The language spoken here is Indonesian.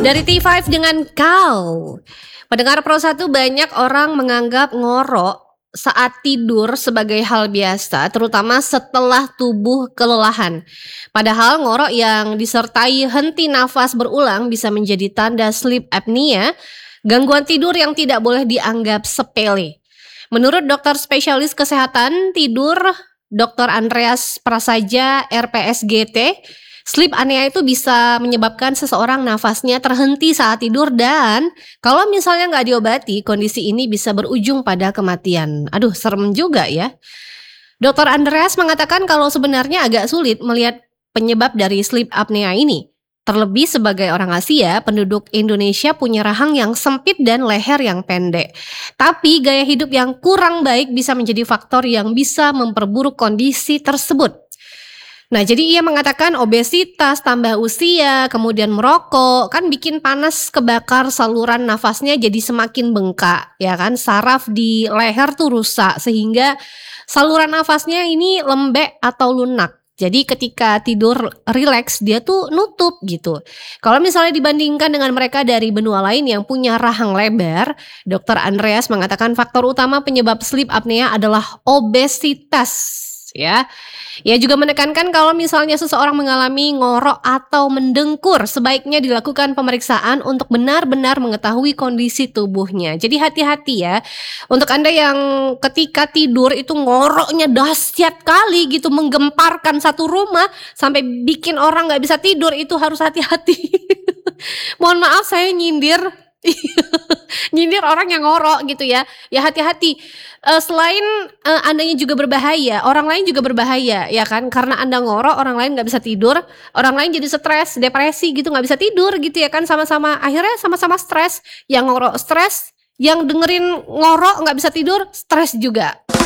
Dari T5 dengan kau. Pendengar Pro 1, banyak orang menganggap ngorok saat tidur sebagai hal biasa, terutama setelah tubuh kelelahan. Padahal ngorok yang disertai henti nafas berulang bisa menjadi tanda sleep apnea, gangguan tidur yang tidak boleh dianggap sepele. Menurut dokter spesialis kesehatan tidur, Dr. Andreas Prasaja, RPSGT, sleep apnea itu bisa menyebabkan seseorang nafasnya terhenti saat tidur dan kalau misalnya nggak diobati, kondisi ini bisa berujung pada kematian. Aduh, serem juga ya. Dr. Andreas mengatakan kalau sebenarnya agak sulit melihat penyebab dari sleep apnea ini. Terlebih sebagai orang Asia, penduduk Indonesia punya rahang yang sempit dan leher yang pendek. Tapi gaya hidup yang kurang baik bisa menjadi faktor yang bisa memperburuk kondisi tersebut. Nah, jadi ia mengatakan obesitas, tambah usia, kemudian merokok, kan bikin panas kebakar saluran nafasnya jadi semakin bengkak, ya kan? Saraf di leher tuh rusak sehingga saluran nafasnya ini lembek atau lunak. Jadi ketika tidur rileks dia tuh nutup gitu. Kalau misalnya dibandingkan dengan mereka dari benua lain yang punya rahang lebar, Dr. Andreas mengatakan faktor utama penyebab sleep apnea adalah obesitas. Ya, ia juga menekankan kalau misalnya seseorang mengalami ngorok atau mendengkur, sebaiknya dilakukan pemeriksaan untuk benar-benar mengetahui kondisi tubuhnya. Jadi hati-hati ya, untuk Anda yang ketika tidur itu ngoroknya dahsyat kali gitu, menggemparkan satu rumah sampai bikin orang nggak bisa tidur, itu harus hati-hati. Mohon maaf saya nyindir. Nyindir orang yang ngorok gitu ya. Ya hati-hati. Selain Andanya juga berbahaya, orang lain juga berbahaya ya kan. Karena Anda ngorok, orang lain nggak bisa tidur, orang lain jadi stres, depresi gitu, nggak bisa tidur gitu ya kan. Sama-sama akhirnya sama-sama stres. Yang ngorok stres, yang dengerin ngorok nggak bisa tidur, stres juga.